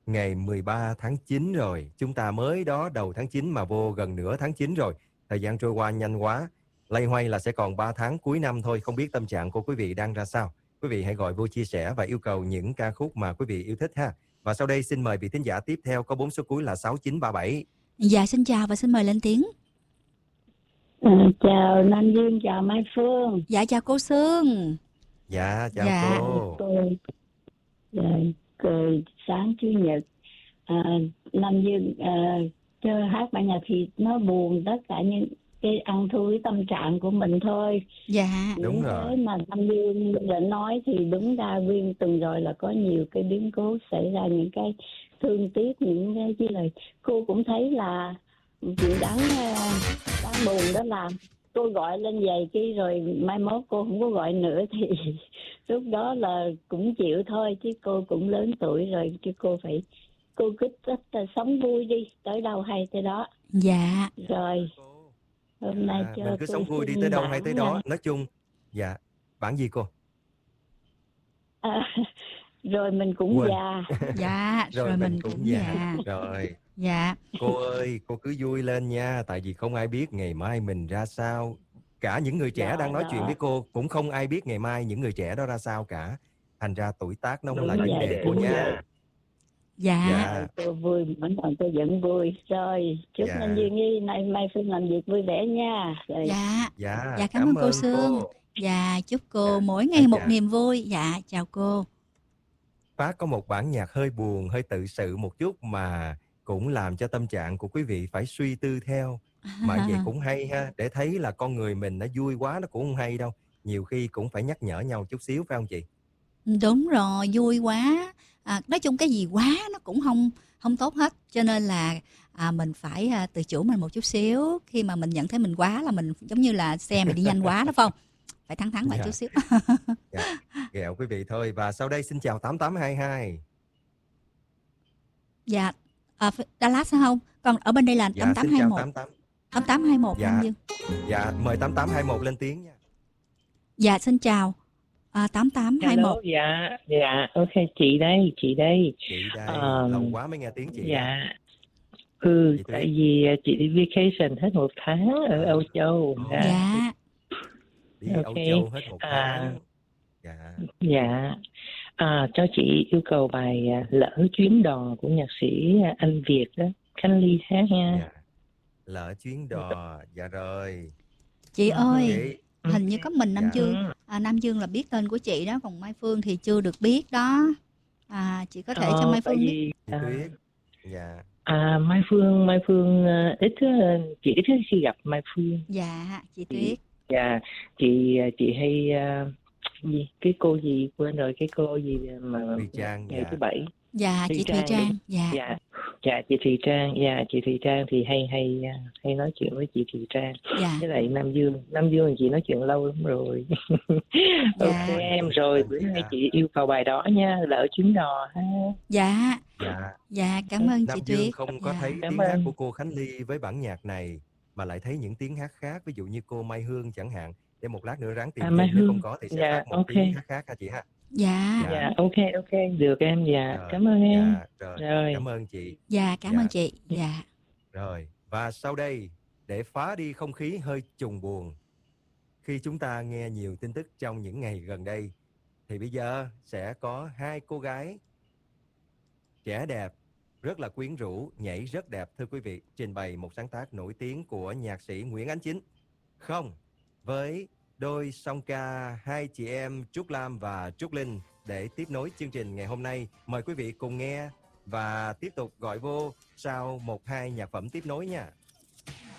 ngày 13 tháng 9 rồi. Chúng ta mới đó đầu tháng 9 mà vô gần nửa tháng 9 rồi. Thời gian trôi qua nhanh quá. Loay hoay là sẽ còn 3 tháng cuối năm thôi. Không biết tâm trạng của quý vị đang ra sao. Quý vị hãy gọi vô chia sẻ và yêu cầu những ca khúc mà quý vị yêu thích ha. Và sau đây xin mời vị thính giả tiếp theo có 4 số cuối là 6937. Dạ xin chào và xin mời lên tiếng. Chào Nam Dương, chào Mai Phương. Dạ chào cô Sương. Dạ chào cô. Cười sáng Chủ nhật. Nam Dương chơi hát bản nhạc thì nó buồn tất cả những cái ăn thu cái tâm trạng của mình thôi. Dạ đúng rồi. Thế mà Nam Dương đã nói thì đúng ra Viên từng rồi là có nhiều cái biến cố xảy ra, những cái thương tiếc, những cái chứ là cô cũng thấy là chuyện đáng buồn đó là cô gọi lên vậy cái rồi mai mốt cô không có gọi nữa thì lúc đó là cũng chịu thôi, chứ cô cũng lớn tuổi rồi, chứ cô cứ sống vui đi, tới đâu hay tới đó. Dạ rồi hôm nay cho mình cứ sống vui đi, tới đâu hay tới đó. Nói chung bản gì cô? Rồi mình cũng già. Dạ rồi mình cũng già. Rồi dạ cô ơi, cô cứ vui lên nha, tại vì không ai biết ngày mai mình ra sao. Cả những người trẻ đang nói chuyện với cô cũng không ai biết ngày mai những người trẻ đó ra sao cả. Thành ra tuổi tác nó không là vấn đề cô nha. Dạ Tôi vui, vẫn còn tôi vẫn vui. Rồi chúc Nam Dương với Mai Phương làm việc vui vẻ nha. Rồi. Dạ cảm ơn cô Sương. Dạ chúc cô mỗi ngày một niềm vui. Dạ chào cô. Phát có một bản nhạc hơi buồn, hơi tự sự một chút mà cũng làm cho tâm trạng của quý vị phải suy tư theo. Mà vậy cũng hay ha, để thấy là con người mình nó vui quá nó cũng không hay đâu. Nhiều khi cũng phải nhắc nhở nhau chút xíu phải không chị? Đúng rồi, vui quá. Nói chung cái gì quá nó cũng không tốt hết. Cho nên là mình phải tự chủ mình một chút xíu. Khi mà mình nhận thấy mình quá là mình giống như là xe mình đi nhanh quá đó phải không? Phải thắng lại chút xíu. Ghẹo quý vị thôi. Và sau đây xin chào 8822. Dạ, Dallas phải không? Còn ở bên đây là 8821. 8821 Nam Dương. Dạ, mời 8821 lên tiếng nha. Dạ, xin chào. 8821. Hello, dạ, ok, chị đây. Chị đây, lâu quá mới nghe tiếng chị. Dạ. Tại vì chị đi vacation hết một tháng ở Âu Châu. Dạ. Đi Âu Châu hết một tháng. Dạ. Cho chị yêu cầu bài Lỡ Chuyến Đò của nhạc sĩ Anh Việt đó, Khánh Ly hát nha. Lỡ Chuyến Đò, dạ rồi. Chị ơi, hình như có mình Nam Dương. Nam Dương là biết tên của chị đó, còn Mai Phương thì chưa được biết đó. Chị có thể cho Mai Phương biết. Mai Phương chị ít khi gặp Mai Phương. Dạ, chị Tuyết. Dạ, chị hay cái cô gì quên rồi, cái cô gì mà ngày thứ bảy. Dạ, chị Thùy Trang. Dạ, chị Thùy Trang. Dạ, chị Thùy Trang thì hay nói chuyện với chị Thùy Trang. Với lại Nam Dương chị nói chuyện lâu lắm rồi. Ok em, rồi bữa nay chị yêu cầu bài đó nha, Lỡ Chuyến Đò ha. Dạ, cảm ơn chị Tuyết. Nam Dương không có thấy tiếng hát của cô Khánh Ly với bản nhạc này, mà lại thấy những tiếng hát khác, ví dụ như cô Mai Hương chẳng hạn. Để một lát nữa ráng tìm kiếm, nếu không có thì sẽ hát một tiếng hát khác ha chị ha. Dạ, ok, được em. Cảm ơn em. Rồi, cảm ơn chị. Dạ, cảm ơn chị. Dạ. Rồi, và sau đây, để phá đi không khí hơi trùng buồn khi chúng ta nghe nhiều tin tức trong những ngày gần đây, thì bây giờ sẽ có hai cô gái trẻ đẹp, rất là quyến rũ, nhảy rất đẹp thưa quý vị, trình bày một sáng tác nổi tiếng của nhạc sĩ Nguyễn Ánh Chính. Không, với đôi song ca hai chị em Trúc Lam và Trúc Linh để tiếp nối chương trình ngày hôm nay. Mời quý vị cùng nghe và tiếp tục gọi vô sau 1-2 nhạc phẩm tiếp nối nha.